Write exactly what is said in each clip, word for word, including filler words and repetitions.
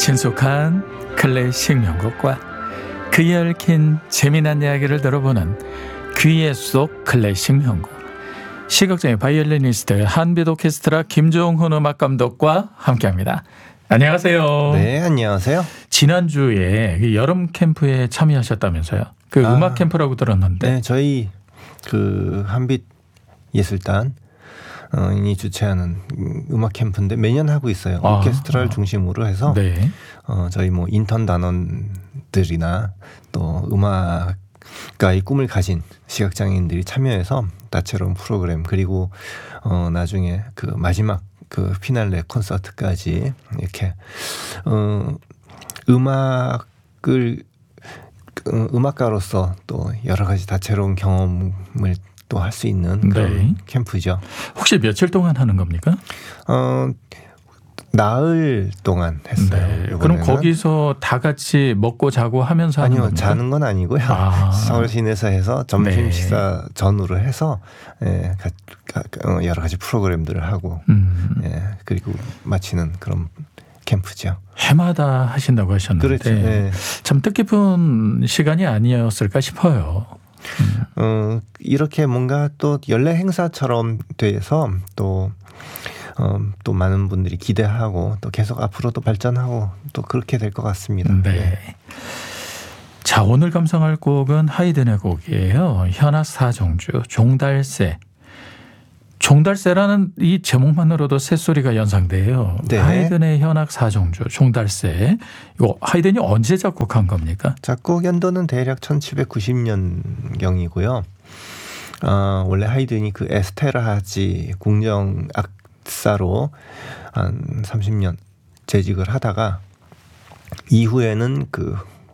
친숙한 클래식 명곡과 그에 얽힌 재미난 이야기를 들어보는 귀에 쏙 클래식 명곡. 시각장애 바이올리니스트 한빛 오케스트라 김종훈 음악감독과 함께합니다. 안녕하세요. 네, 안녕하세요. 지난주에 그 여름 캠프에 참여하셨다면서요. 그 아, 음악 캠프라고 들었는데. 네, 저희 그 한빛 예술단 이 주최하는 음악 캠프인데 매년 하고 있어요. 아, 오케스트라를 중심으로 해서 네. 어, 저희 뭐 인턴 단원들이나 또 음악가의 꿈을 가진 시각장애인들이 참여해서 다채로운 프로그램 그리고 어, 나중에 그 마지막 그 피날레 콘서트까지 이렇게 어, 음악을 음악가로서 또 여러 가지 다채로운 경험을 또 할 수 있는 그런 네. 캠프죠. 혹시 며칠 동안 하는 겁니까? 어, 나흘 동안 했어요. 네. 이번에는. 그럼 거기서 다 같이 먹고 자고 하면서 하는 아니요, 겁니까? 자는 건 아니고요. 아. 서울 시내에서 해서 점심 네. 식사 전후로 해서 예, 가, 가, 어, 여러 가지 프로그램들을 하고 음. 예, 그리고 마치는 그런 캠프죠. 해마다 하신다고 하셨는데 그렇죠. 네. 참 뜻깊은 시간이 아니었을까 싶어요. 음. 어, 이렇게 뭔가 또 연례 행사처럼 돼서 또, 어, 또 많은 분들이 기대하고 또 계속 앞으로도 발전하고 또 그렇게 될 것 같습니다. 네. 네. 자, 오늘 감상할 곡은 하이든의 곡이에요. 현악 사중주 종달새. 종달새라는 이 제목만으로도 새소리가 연상돼요. 네. 하이든의 현악 사중주 종달새. 이거 하이든이 언제 작곡한 겁니까? 작곡 연도는 대략 천칠백구십 년경이고요. 어, 원래 하이든이 그 에스테르하지 궁정 악사로 한 삼십 년 재직을 하다가 이후에는 그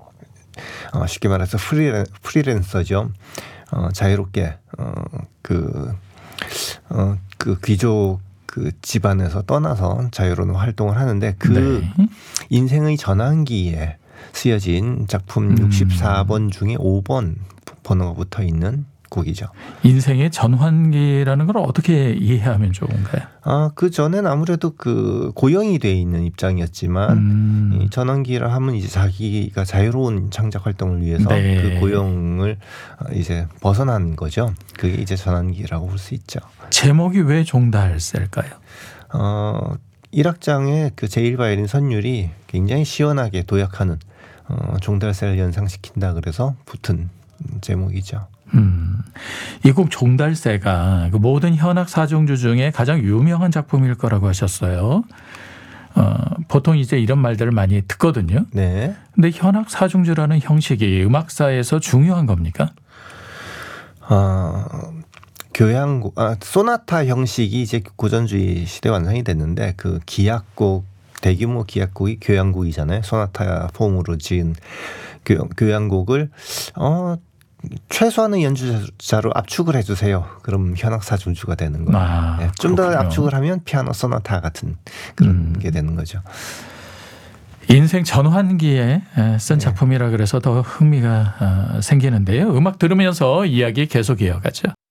어, 쉽게 말해서 프리랜, 프리랜서죠. 어, 자유롭게 어, 그 어, 그 귀족 그 집안에서 떠나서 자유로운 활동을 하는데 그 네. 인생의 전환기에 쓰여진 작품 음. 육십사 번 중에 오 번 번호가 붙어 있는 곡이죠. 인생의 전환기라는 걸 어떻게 이해하면 좋은가요? 아, 그 전엔 아무래도 그 고용이 돼 있는 입장이었지만 음. 이 전환기라 하면 이제 자기가 자유로운 창작 활동을 위해서 네. 그 고용을 이제 벗어난 거죠. 그게 이제 전환기라고 볼 수 있죠. 제목이 왜 종달새일까요? 어, 일 악장의 그 제일 바이올린 선율이 굉장히 시원하게 도약하는 어, 종달새를 연상시킨다 그래서 붙은 제목이죠. 음, 이 곡 종달새가 그 모든 현악 사중주 중에 가장 유명한 작품일 거라고 하셨어요. 어, 보통 이제 이런 말들을 많이 듣거든요. 네. 근데 현악 사중주라는 형식이 음악사에서 중요한 겁니까? 어, 교향곡, 아, 소나타 형식이 이제 고전주의 시대 완성이 됐는데 그 기악곡, 대규모 기악곡이 교향곡이잖아요. 소나타 폼으로 지은 교, 교향곡을 어, 최소한의 연주자로 압축을 해주세요. 그럼 현악사중주가 되는 거예요. 아, 네, 좀 더 그렇군요. 압축을 하면 피아노 소나타 같은 그런 음. 게 되는 거죠. 인생 전환기에 쓴 네. 작품이라 그래서 더 흥미가 생기는데요. 음악 들으면서 이야기 계속 이어가죠.